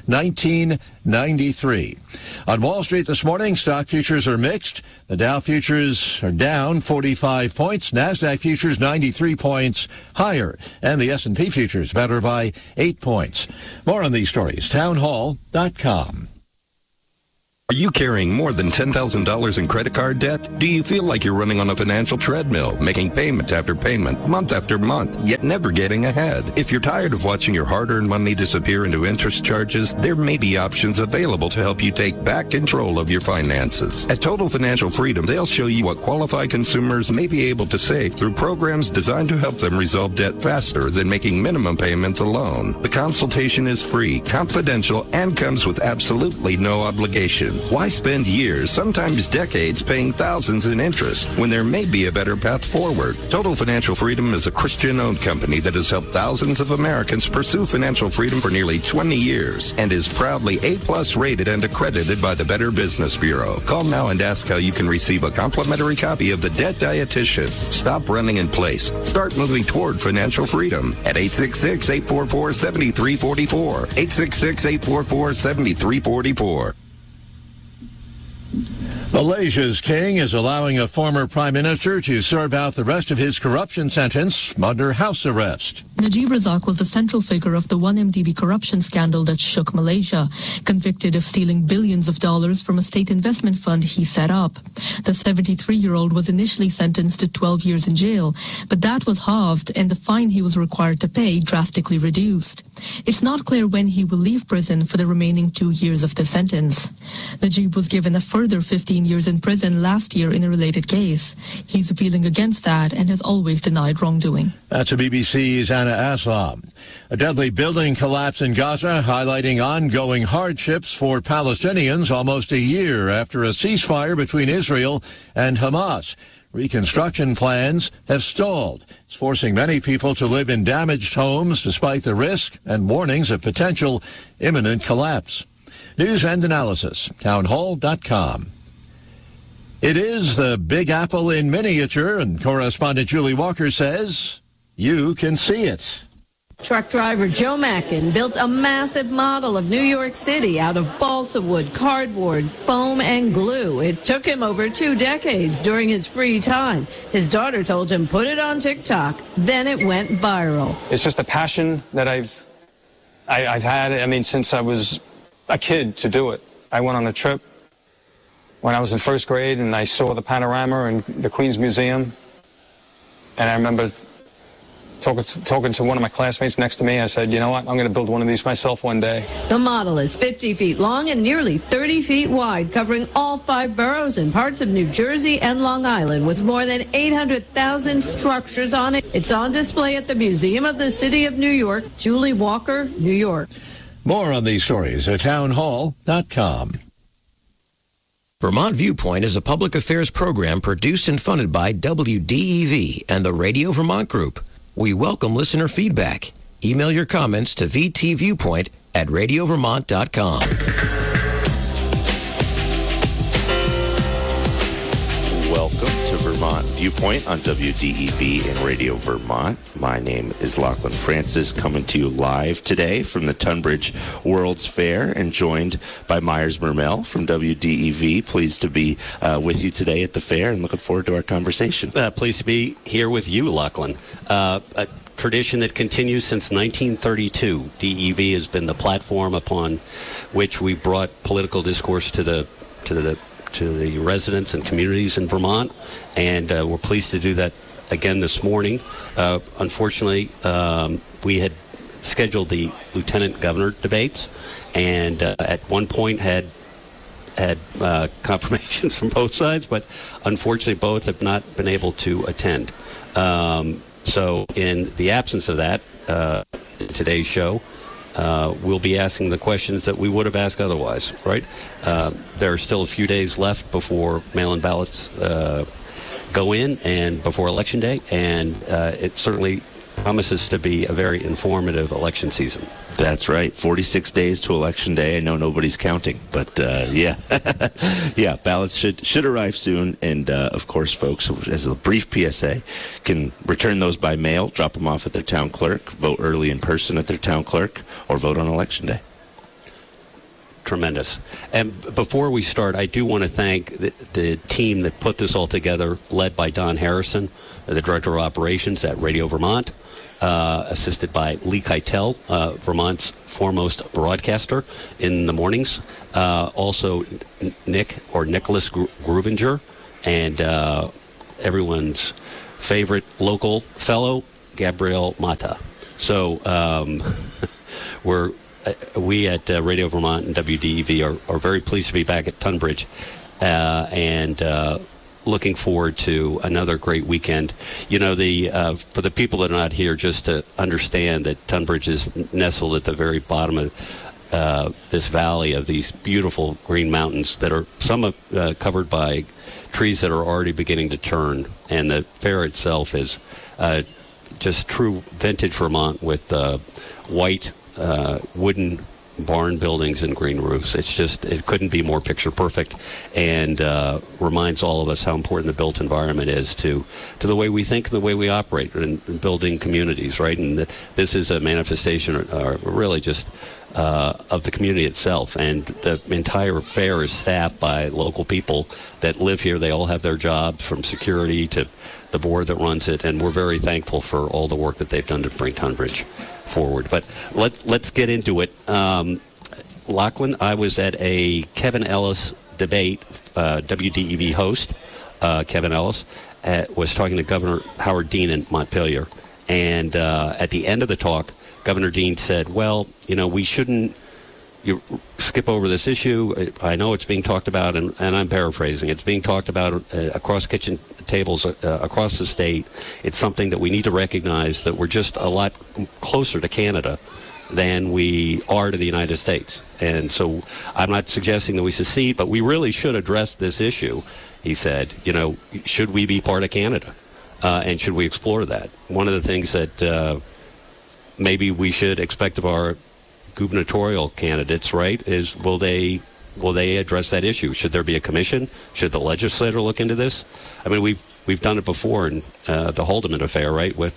1993. On Wall Street this morning, stock futures are mixed. The Dow futures are down 45 points. NASDAQ futures 93 points higher. And the S&P futures better by 8 points. More on these stories, townhall.com. Are you carrying more than $10,000 in credit card debt? Do you feel like you're running on a financial treadmill, making payment after payment, month after month, yet never getting ahead? If you're tired of watching your hard-earned money disappear into interest charges, there may be options available to help you take back control of your finances. At Total Financial Freedom, they'll show you what qualified consumers may be able to save through programs designed to help them resolve debt faster than making minimum payments alone. The consultation is free, confidential, and comes with absolutely no obligation. Why spend years, sometimes decades, paying thousands in interest when there may be a better path forward? Total Financial Freedom is a Christian-owned company that has helped thousands of Americans pursue financial freedom for nearly 20 years and is proudly A+ rated and accredited by the Better Business Bureau. Call now and ask how you can receive a complimentary copy of The Debt Dietitian. Stop running in place. Start moving toward financial freedom at 866-844-7344. 866-844-7344. Malaysia's king is allowing a former prime minister to serve out the rest of his corruption sentence under house arrest. Najib Razak was the central figure of the 1MDB corruption scandal that shook Malaysia, convicted of stealing billions of dollars from a state investment fund he set up. The 73-year-old was initially sentenced to 12 years in jail, but that was halved and the fine he was required to pay drastically reduced. It's not clear when he will leave prison for the remaining 2 years of the sentence. Najib was given a further 15 years in prison last year in a related case. He's appealing against that and has always denied wrongdoing. That's BBC's Anna Aslam. A deadly building collapse in Gaza, highlighting ongoing hardships for Palestinians almost a year after a ceasefire between Israel and Hamas. Reconstruction plans have stalled. It's forcing many people to live in damaged homes despite the risk and warnings of potential imminent collapse. News and analysis, townhall.com. It is the Big Apple in miniature, and correspondent Julie Walker says you can see it. Truck driver Joe Mackin built a massive model of New York City out of balsa wood, cardboard, foam, and glue. It took him over 2 decades during his free time. His daughter told him put it on TikTok. Then it went viral. It's just a passion that I've had, since I was a kid to do it. I went on a trip when I was in first grade, and I saw the panorama in the Queens Museum. And I remember talking to one of my classmates next to me. I said, you know what, I'm going to build one of these myself one day. The model is 50 feet long and nearly 30 feet wide, covering all 5 boroughs and parts of New Jersey and Long Island, with more than 800,000 structures on it. It's on display at the Museum of the City of New York. Julie Walker, New York. More on these stories at townhall.com. Vermont Viewpoint is a public affairs program produced and funded by WDEV and the Radio Vermont Group. We welcome listener feedback. Email your comments to vtviewpoint@radiovermont.com. Welcome to Vermont Viewpoint on WDEV and Radio Vermont. My name is Lachlan Francis, coming to you live today from the Tunbridge World's Fair and joined by Myers Mermel from WDEV. Pleased to be with you today at the fair and looking forward to our conversation. Pleased to be here with you, Lachlan. A tradition that continues since 1932. DEV has been the platform upon which we brought political discourse to the residents and communities in Vermont, and we're pleased to do that again this morning. Unfortunately, we had scheduled the lieutenant governor debates, and at one point had confirmations from both sides, but unfortunately both have not been able to attend. So in the absence of that, today's show, we'll be asking the questions that we would have asked otherwise, right? There are still a few days left before mail-in ballots go in and before Election Day, and it certainly promises to be a very informative election season. That's right. 46 days to Election Day. I know nobody's counting, but yeah. Yeah, ballots should arrive soon. And, of course, folks, as a brief PSA, can return those by mail, drop them off at their town clerk, vote early in person at their town clerk, or vote on Election Day. Tremendous. And before we start, I do want to thank the team that put this all together, led by Don Harrison, the Director of Operations at Radio Vermont, assisted by Lee Keitel, Vermont's foremost broadcaster in the mornings. Also Nicholas Grubinger, and everyone's favorite local fellow, Gabriel Mata. So we at Radio Vermont and WDEV are very pleased to be back at Tunbridge and looking forward to another great weekend. You know, for the people that are not here, just to understand that Tunbridge is nestled at the very bottom of this valley of these beautiful green mountains that are some covered by trees that are already beginning to turn, and the fair itself is just true vintage Vermont with white wooden barn buildings and green roofs. It couldn't be more picture perfect, and reminds all of us how important the built environment is to the way we think and the way we operate in building communities, right? And this is a manifestation, really just of the community itself, and the entire fair is staffed by local people that live here. They all have their jobs, from security to the board that runs it, and we're very thankful for all the work that they've done to bring Tunbridge forward. But let's get into it. Lachlan, I was at a Kevin Ellis debate. WDEV host Kevin Ellis was talking to Governor Howard Dean in Montpelier, and at the end of the talk, Governor Dean said, well, you know, we shouldn't skip over this issue. I know it's being talked about, and I'm paraphrasing. It's being talked about across kitchen tables across the state. It's something that we need to recognize, that we're just a lot closer to Canada than we are to the United States. And so I'm not suggesting that we secede, but we really should address this issue. He said, you know, should we be part of Canada? And should we explore that? One of the things that maybe we should expect of our gubernatorial candidates, right, is will they address that issue? Should there be a commission? Should the legislature look into this? I mean, we've done it before in the Haldeman affair, right, with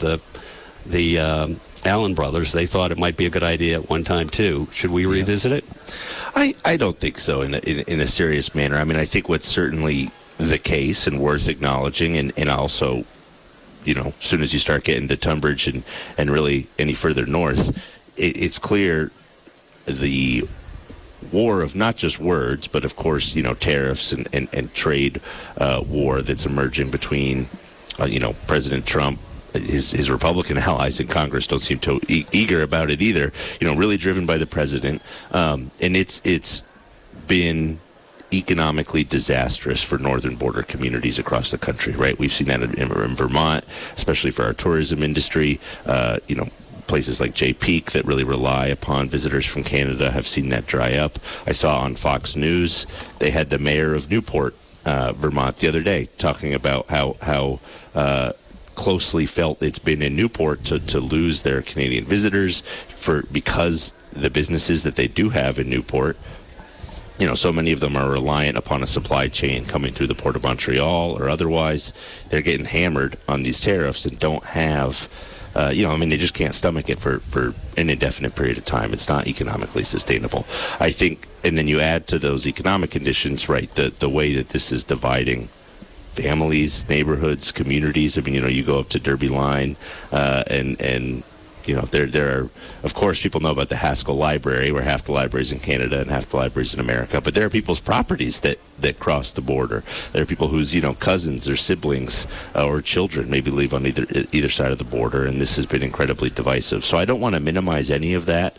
the Allen brothers. They thought it might be a good idea at one time too. Should we revisit it? I don't think so in a serious manner. I mean, I think what's certainly the case and worth acknowledging, and also, you know, as soon as you start getting to Tunbridge and really any further north, it's clear the war of not just words, but of course, you know, tariffs and trade war that's emerging between, you know, President Trump. His Republican allies in Congress don't seem too eager about it either. You know, really driven by the president, and it's been economically disastrous for northern border communities across the country. Right, we've seen that in Vermont, especially for our tourism industry. You know, places like Jay Peak that really rely upon visitors from Canada have seen that dry up. I saw on Fox News they had the mayor of Newport, Vermont, the other day talking about how closely felt it's been in Newport to lose their Canadian visitors because the businesses that they do have in Newport, you know, so many of them are reliant upon a supply chain coming through the Port of Montreal or otherwise. They're getting hammered on these tariffs and don't have, you know, I mean, they just can't stomach it for an indefinite period of time. It's not economically sustainable, I think. And then you add to those economic conditions, right, the way that this is dividing families, neighborhoods, communities. I mean, you know, you go up to Derby Line and there are, of course, people know about the Haskell Library, where half the libraries in Canada and half the libraries in America. But there are people's properties that cross the border. There are people whose, cousins or siblings or children maybe live on either side of the border, and this has been incredibly divisive. So I don't want to minimize any of that.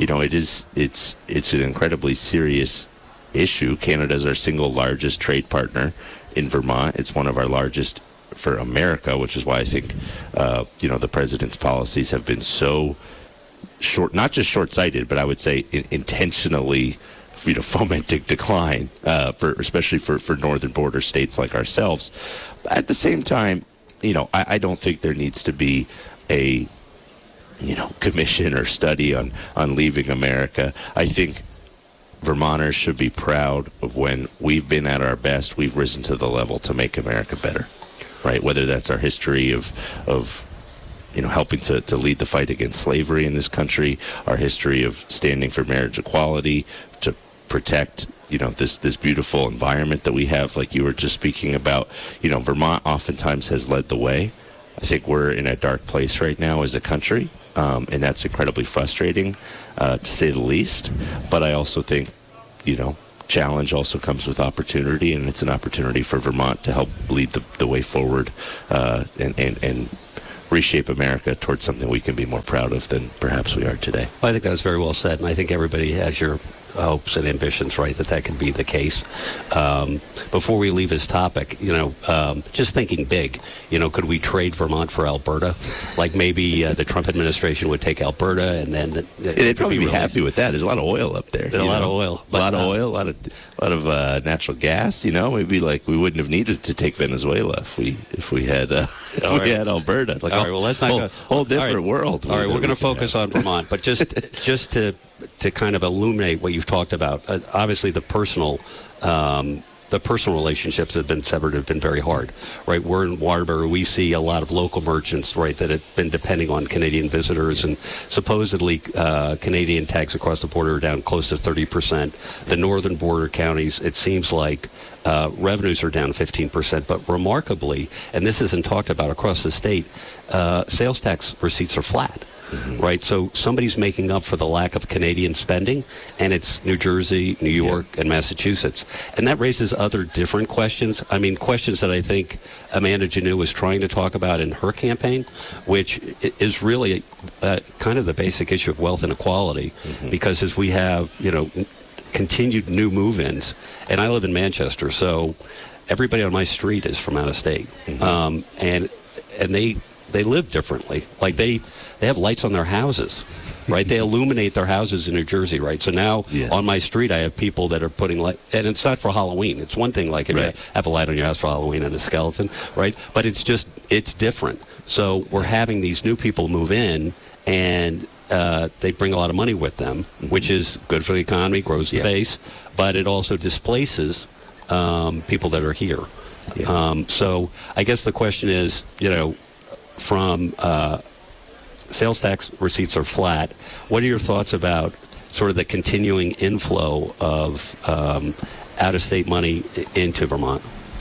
It's an incredibly serious issue. Canada is our single largest trade partner in Vermont. It's one of our largest for America, which is why I think, the president's policies have been so not just short-sighted, but I would say intentionally, fomenting decline, especially for northern border states like ourselves. At the same time, I don't think there needs to be a, commission or study on leaving America. I think Vermonters should be proud of when we've been at our best, we've risen to the level to make America better. Right, whether that's our history of helping to lead the fight against slavery in this country, our history of standing for marriage equality, to protect this beautiful environment that we have, like you were just speaking about. Vermont oftentimes has led the way. I think we're in a dark place right now as a country, and that's incredibly frustrating, to say the least. But I also think, challenge also comes with opportunity, and it's an opportunity for Vermont to help lead the way forward and reshape America towards something we can be more proud of than perhaps we are today. Well, I think that was very well said, and I think everybody has your hopes and ambitions, right, that can be the case. Before we leave this topic, just thinking big, could we trade Vermont for Alberta? Like maybe the Trump administration would take Alberta, and then they'd probably be happy with that. There's a lot of oil up there. A lot of oil, a lot of natural gas. Maybe like we wouldn't have needed to take Venezuela if we had had Alberta. Like, all right, well, let's not go. Whole different world. All right, we're going to focus on Vermont, but just to kind of illuminate what you've talked about. Obviously, the personal relationships have been severed, have been very hard, right? We're in Waterbury. We see a lot of local merchants, right, that have been depending on Canadian visitors, and supposedly Canadian tags across the border are down close to 30%. The northern border counties, it seems like revenues are down 15%, but remarkably, and this isn't talked about across the state, sales tax receipts are flat. Mm-hmm. Right, so somebody's making up for the lack of Canadian spending, and it's New Jersey, New York, and Massachusetts. And that raises other different questions. I mean, questions that I think Amanda Janot was trying to talk about in her campaign, which is really kind of the basic issue of wealth inequality, because as we have, continued new move-ins, and I live in Manchester, so everybody on my street is from out of state, and they live differently. Like they have lights on their houses, right? They illuminate their houses in New Jersey, right? So now on my street, I have people that are putting light, and it's not for Halloween. It's one thing like if you have a light on your house for Halloween and a skeleton, right? But it's different. So we're having these new people move in, and they bring a lot of money with them, which is good for the economy, grows the base, but it also displaces people that are here. So I guess the question is, from sales tax receipts are flat. What are your thoughts about sort of the continuing inflow of out-of-state money into Vermont?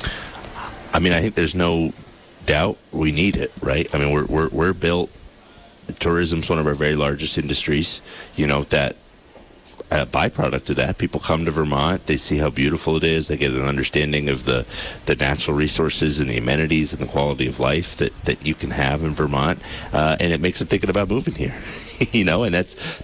I mean, I think there's no doubt we need it, right? I mean, we're built. Tourism's one of our very largest industries. That byproduct of that, people come to Vermont, they see how beautiful it is, they get an understanding of the natural resources and the amenities and the quality of life that you can have in Vermont, and it makes them thinking about moving here. And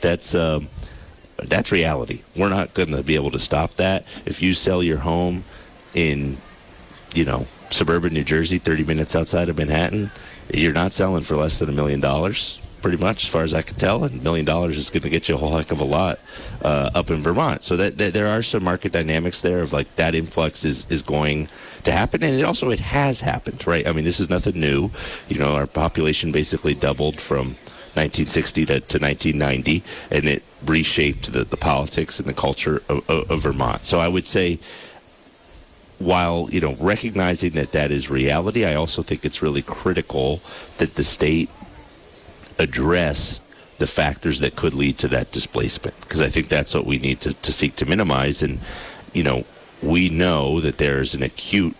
that's reality. We're not going to be able to stop that. If you sell your home in suburban New Jersey, 30 minutes outside of Manhattan, you're not selling for less than $1 million, pretty much, as far as I can tell, and $1 million is going to get you a whole heck of a lot up in Vermont. So that there are some market dynamics there of like that influx is going to happen, and it has happened, right? I mean, this is nothing new. Our population basically doubled from 1960 to 1990, and it reshaped the politics and the culture of Vermont. So I would say, while recognizing that is reality, I also think it's really critical that the state address the factors that could lead to that displacement, because I think that's what we need to seek to minimize. And we know that there's an acute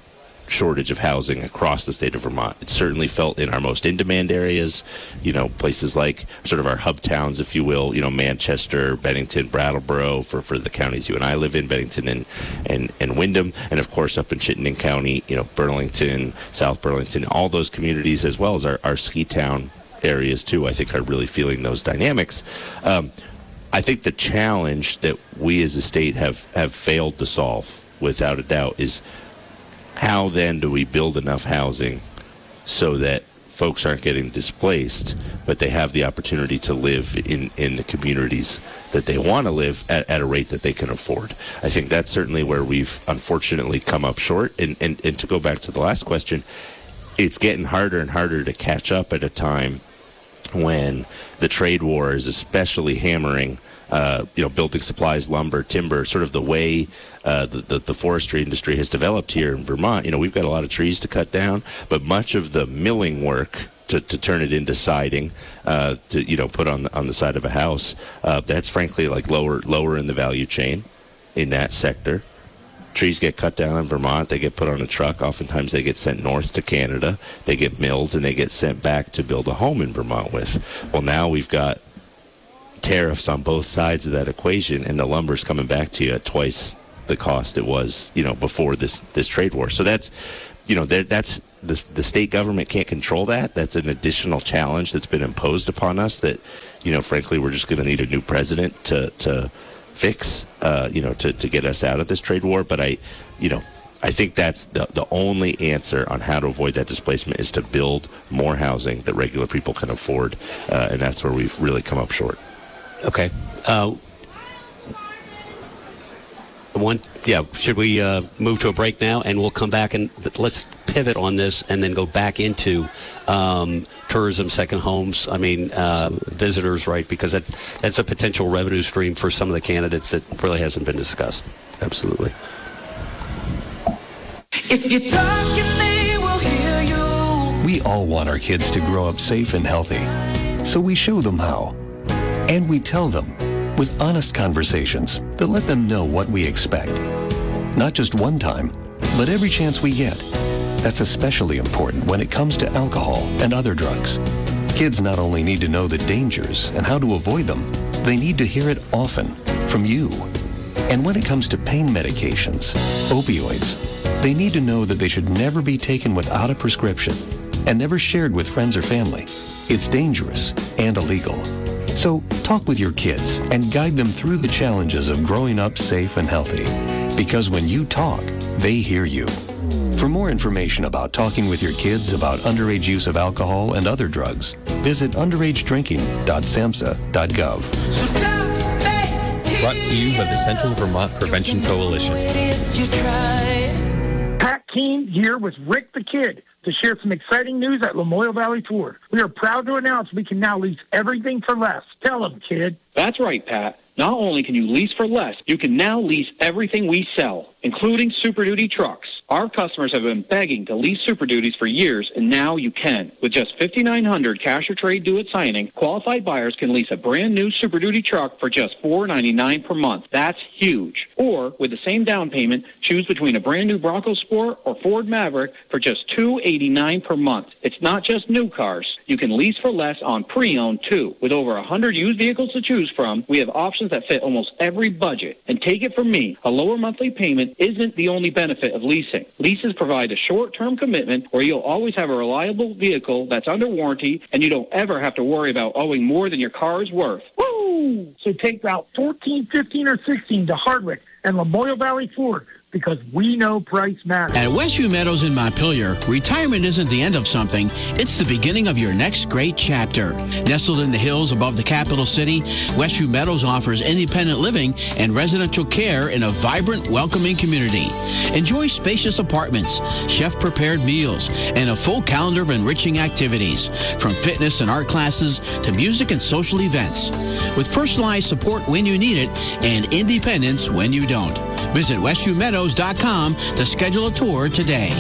shortage of housing across the state of Vermont. It's certainly felt in our most in-demand areas, places like sort of our hub towns, if you will, Manchester, Bennington, Brattleboro, for the counties you and I live in, Bennington and Windham, and of course up in Chittenden County, Burlington, South Burlington, all those communities, as well as our ski town areas too, I think are really feeling those dynamics. I think the challenge that we as a state have failed to solve, without a doubt, is how then do we build enough housing so that folks aren't getting displaced, but they have the opportunity to live in the communities that they want to live at a rate that they can afford. I think that's certainly where we've unfortunately come up short. And to go back to the last question, it's getting harder and harder to catch up at a time when the trade war is especially hammering building supplies, lumber, timber, sort of the way the forestry industry has developed here in Vermont. We've got a lot of trees to cut down, but much of the milling work to turn it into siding, to put on the side of a house, that's frankly like lower in the value chain in that sector. Trees get cut down in Vermont, they get put on a truck. Oftentimes they get sent north to Canada, they get milled, and they get sent back to build a home in Vermont with. Well, now we've got tariffs on both sides of that equation, and the lumber's coming back to you at twice the cost it was, before this trade war. So that's the state government can't control that. That's an additional challenge that's been imposed upon us that, frankly, we're just going to need a new president to fix, to get us out of this trade war. But I think that's the only answer on how to avoid that displacement is to build more housing that regular people can afford, and that's where we've really come up short. Okay. Should we move to a break now, and we'll come back and let's pivot on this and then go back into tourism, second homes, visitors, right? Because that's a potential revenue stream for some of the candidates that really hasn't been discussed. Absolutely. If you're talking, they will hear you. We all want our kids to grow up safe and healthy, so we show them how. And we tell them with honest conversations that let them know what we expect. Not just one time, but every chance we get. That's especially important when it comes to alcohol and other drugs. Kids not only need to know the dangers and how to avoid them, they need to hear it often from you. And when it comes to pain medications, opioids, they need to know that they should never be taken without a prescription and never shared with friends or family. It's dangerous and illegal. So talk with your kids and guide them through the challenges of growing up safe and healthy. Because when you talk, they hear you. For more information about talking with your kids about underage use of alcohol and other drugs, visit underagedrinking.samhsa.gov. Brought to you by the Central Vermont Prevention Coalition. Pat Keene here with Rick the Kid to share some exciting news at Lamoille Valley Ford. We are proud to announce we can now lease everything for less. Tell them, kid. That's right, Pat. Not only can you lease for less, you can now lease everything we sell, including Super Duty trucks. Our customers have been begging to lease Super Duties for years, and now you can. With just $5,900 cash or trade due at signing, qualified buyers can lease a brand new Super Duty truck for just $499 per month. That's huge. Or, with the same down payment, choose between a brand new Bronco Sport or Ford Maverick for just $289 per month. It's not just new cars. You can lease for less on pre-owned, too. With over 100 used vehicles to choose from, we have options that fit almost every budget. And take it from me, a lower monthly payment isn't the only benefit of leasing. Leases provide a short-term commitment where you'll always have a reliable vehicle that's under warranty, and you don't ever have to worry about owing more than your car is worth. Woo! So take Route 14, 15, or 16 to Hardwick and Lamoille Valley Ford, because we know price matters. At Westview Meadows in Montpelier, retirement isn't the end of something, it's the beginning of your next great chapter. Nestled in the hills above the capital city, Westview Meadows offers independent living and residential care in a vibrant, welcoming community. Enjoy spacious apartments, chef-prepared meals, and a full calendar of enriching activities, from fitness and art classes to music and social events. With personalized support when you need it and independence when you don't. Visit WestviewMeadows.com to schedule a tour today.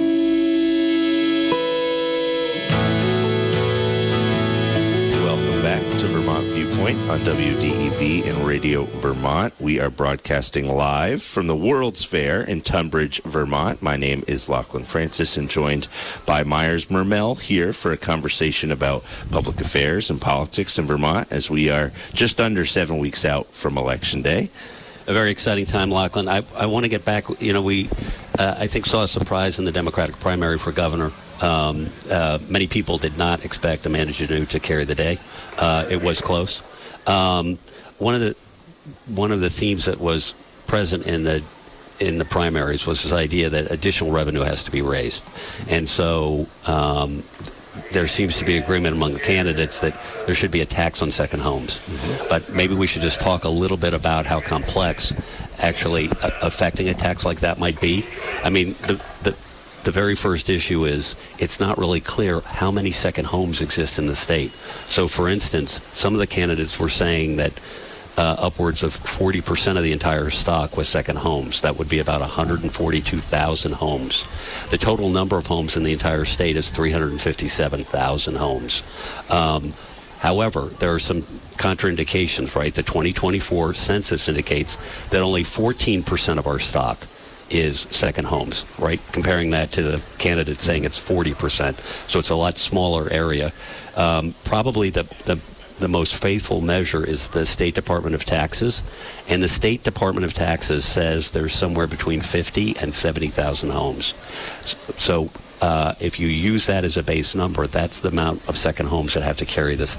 Welcome back back to Vermont Viewpoint on WDEV and Radio Vermont. We are broadcasting live from the World's Fair in Tunbridge, Vermont. My name is Lachlan Francis and joined by Myers Mermel here for a conversation about public affairs and politics in Vermont as we are just under 7 weeks out from Election Day. A very exciting time, Lachlan. I want to get back. We I think saw a surprise in the Democratic primary for governor. Many people did not expect Amanda Janot to carry the day. It was close. One of the themes that was present in the primaries was this idea that additional revenue has to be raised, and so there seems to be agreement among the candidates that there should be a tax on second homes. Mm-hmm. But maybe we should just talk a little bit about how complex actually affecting a tax like that might be. I mean, the very first issue is it's not really clear how many second homes exist in the state. So, for instance, some of the candidates were saying that upwards of 40% of the entire stock was second homes. That would be about 142,000 homes. The total number of homes in the entire state is 357,000 homes. However, there are some contraindications, right? The 2024 census indicates that only 14% of our stock is second homes, right? Comparing that to the candidates saying it's 40%. So it's a lot smaller area. Probably the most faithful measure is the State Department of Taxes, and the State Department of Taxes says there's somewhere between 50 and 70,000 homes. So if you use that as a base number, that's the amount of second homes that have to carry this